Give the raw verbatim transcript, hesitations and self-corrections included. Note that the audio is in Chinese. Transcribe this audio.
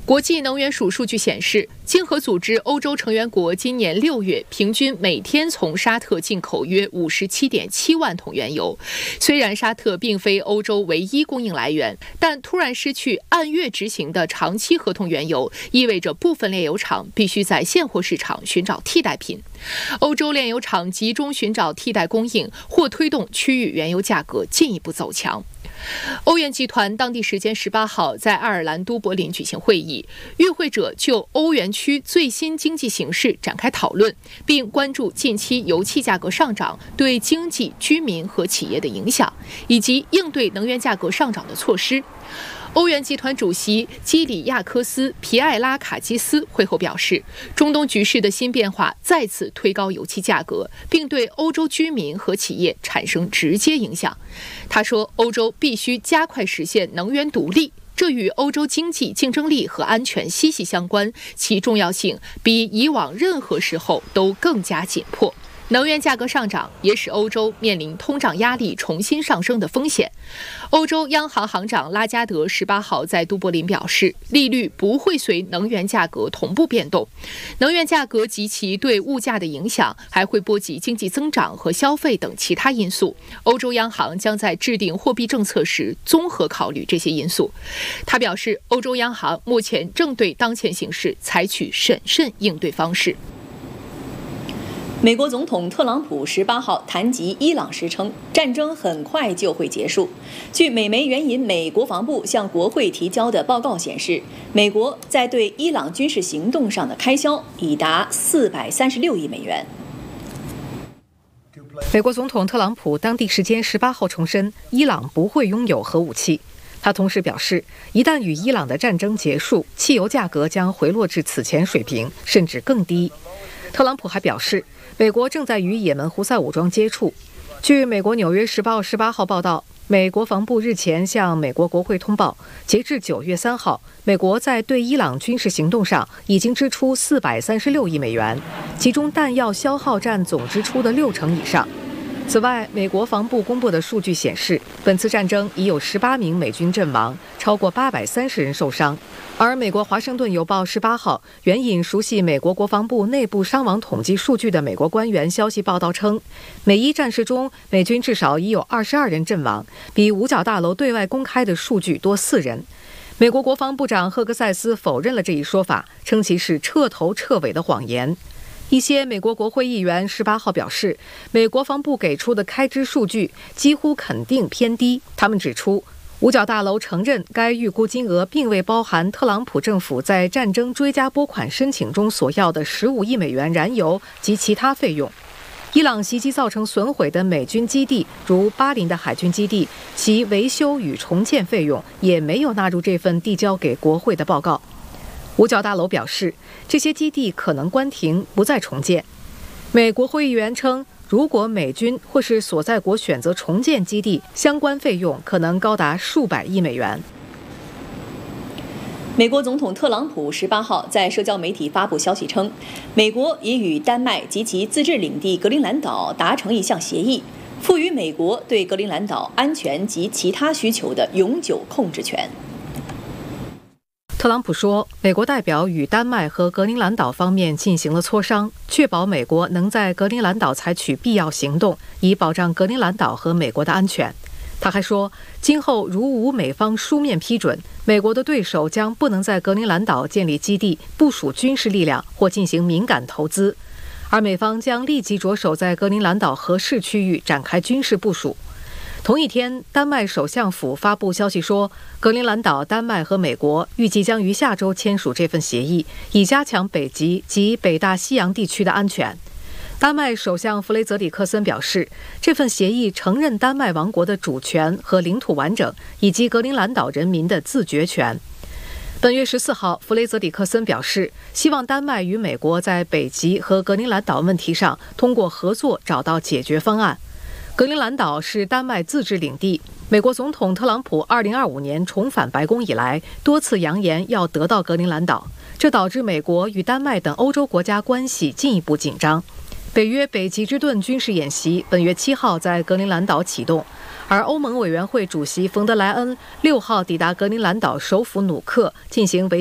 国际能源署数据显示，经合组织欧洲成员国今年六月平均每天从沙特进口约五十七点七万桶原油。虽然沙特并非欧洲唯一供应来源，但突然失去按月执行的长期合同原油，意味着部分炼油厂必须在现货市场寻找替代品。欧洲炼油厂集中寻找替代供应，或推动区域原油价格进一步走强。欧元集团当地时间十八号在爱尔兰都柏林举行会议，与会者就欧元区最新经济形势展开讨论，并关注近期油气价格上涨对经济、居民和企业的影响，以及应对能源价格上涨的措施。欧元集团主席基里亚科斯·皮埃拉卡基斯会后表示，中东局势的新变化再次推高油气价格，并对欧洲居民和企业产生直接影响。他说，欧洲必须加快实现能源独立，这与欧洲经济竞争力和安全息息相关，其重要性比以往任何时候都更加紧迫。能源价格上涨也使欧洲面临通胀压力重新上升的风险。欧洲央行行长拉加德十八号在都柏林表示，利率不会随能源价格同步变动。能源价格及其对物价的影响还会波及经济增长和消费等其他因素。欧洲央行将在制定货币政策时综合考虑这些因素。他表示，欧洲央行目前正对当前形势采取审慎应对方式。 美国总统特朗普十八号谈及伊朗时称，战争很快就会结束。据美媒援引美国防部向国会提交的报告显示，美国在对伊朗军事行动上的开销已达四百三十六亿美元。 美国总统特朗普当地时间十八号重申，伊朗不会拥有核武器。他同时表示，一旦与伊朗的战争结束，汽油价格将回落至此前水平，甚至更低。特朗普还表示，美国正在与也门胡塞武装接触。据美国《纽约时报》十八号报道，美国防部日前向美国国会通报，截至九月三号，美国在对伊朗军事行动上已经支出四百三十六亿美元，其中弹药消耗占总支出的六成以上。此外，美国防部公布的数据显示，本次战争已有十八名美军阵亡，超过八百三十人受伤。而美国《华盛顿邮报》十八号援引熟悉美国国防部内部伤亡统计数据的美国官员消息报道称，美伊战事中，美军至少已有二十二人阵亡，比五角大楼对外公开的数据多四人。美国国防部长赫格塞斯否认了这一说法，称其是彻头彻尾的谎言。一些美国国会议员十八号表示，美国防部给出的开支数据几乎肯定偏低。他们指出，五角大楼承认该预估金额并未包含特朗普政府在战争追加拨款申请中所要的十五亿美元燃油及其他费用。伊朗袭击造成损毁的美军基地，如巴林的海军基地，其维修与重建费用也没有纳入这份递交给国会的报告。五角大楼表示，这些基地可能关停，不再重建。美国会议员称，如果美军或是所在国选择重建基地，相关费用可能高达数百亿美元。 美国总统特朗普十八号在社交媒体发布消息称，美国已与丹麦及其自治领地格陵兰岛达成一项协议，赋予美国对格陵兰岛安全及其他需求的永久控制权。 特朗普说，美国代表与丹麦和格陵兰岛方面进行了磋商，确保美国能在格陵兰岛采取必要行动，以保障格陵兰岛和美国的安全。他还说，今后如无美方书面批准，美国的对手将不能在格陵兰岛建立基地、部署军事力量或进行敏感投资，而美方将立即着手在格陵兰岛合适区域展开军事部署。同一天，丹麦首相府发布消息说，格陵兰岛、丹麦和美国预计将于下周签署这份协议，以加强北极及北大西洋地区的安全。丹麦首相弗雷泽里克森表示，这份协议承认丹麦王国的主权和领土完整，以及格陵兰岛人民的自决权。本月十四号，弗雷泽里克森表示，希望丹麦与美国在北极和格陵兰岛问题上通过合作找到解决方案。格陵兰岛是丹麦自治领地，美国总统特朗普二零二五年重返白宫以来，多次扬言要得到格陵兰岛，这导致美国与丹麦等欧洲国家关系进一步紧张。北约北极之盾军事演习本月七号在格陵兰岛启动，而欧盟委员会主席冯德莱恩六号抵达格陵兰岛首府努克，进行为